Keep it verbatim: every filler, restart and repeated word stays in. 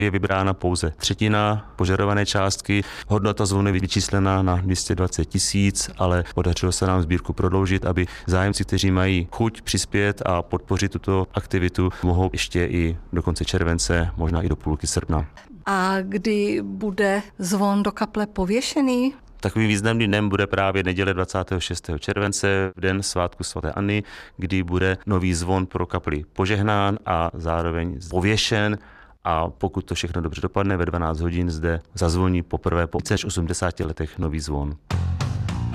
je vybrána pouze třetina požadované částky. Hodnota zvonu je vyčíslena na dvě stě dvacet tisíc, ale podařilo se nám sbírku prodloužit, aby zájemci, kteří mají chuť přispět a podpořit tuto aktivitu, mohou ještě i do konce července, možná i do půlky srpna. A kdy bude zvon do kaple pověšený? Takovým významným dnem bude právě neděle dvacátého šestého července, v den svátku svaté Anny, kdy bude nový zvon pro kapli požehnán a zároveň pověšen. A pokud to všechno dobře dopadne, ve dvanáct hodin zde zazvoní poprvé po více než osmdesáti letech nový zvon.